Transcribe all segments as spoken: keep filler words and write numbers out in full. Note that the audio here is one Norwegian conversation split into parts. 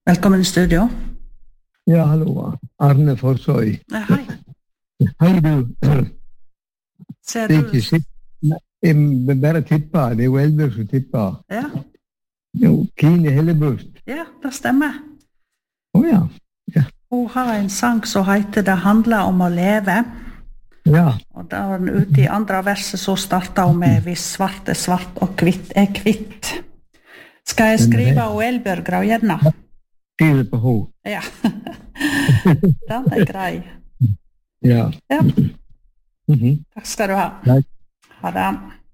Velkommen i studio. Ja, hallo. Arne Forsøy. Ja, hei. Hei, du. Ser Det er du? ikke sitt. Jeg vil bare tippe. Det er jo Elbjørg som tipper. Ja, Jo, Kine Hellebust. ja, det stemmer. Å ja. Hun har en sang som heter «Det handler om å leve». Ja. Og da var den ute i andre verset så startet hun med «Hvis svart er svart og kvitt er kvitt». Skal jeg skrive og Elbjørg Grav gjerne? Skriv på ho. Ja. Den er grei. Ja. Ja, Mhm. takk skal du ha. Takk. Ha det.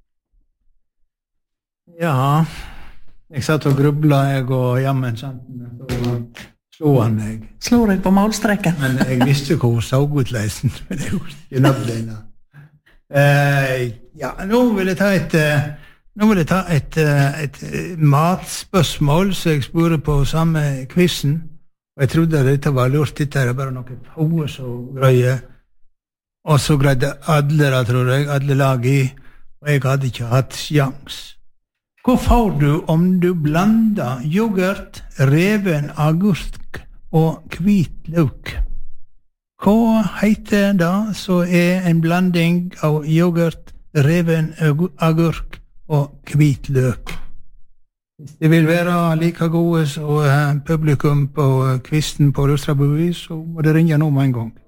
Ja, jeg satt og grubla, jeg og jammen sant, så slo han meg. Slår jeg på målstreken? Men jeg visste hvor hun så ut leisen, men det gjorde ikke nødvendig. Eh, ja, nå vil jeg ta et, eh, nå vil jeg ta et, eh, et eh, matspørsmål, så jeg spurte på samme quizen. Og jeg trodde dette var lurt, dette er bare noe få så greier. Og så greide alle det, tror jeg, alle lag i, og jeg hadde ikke hatt sjans. Hva får du om du blander yoghurt, reven agurk og hvit løk? Hva heter det så er en blanding av yoghurt, reven agurk og hvit løk? Hvis det vil være like gode som publikum på kvisten på Rustrabuvi, så må det ringe nå med en gang.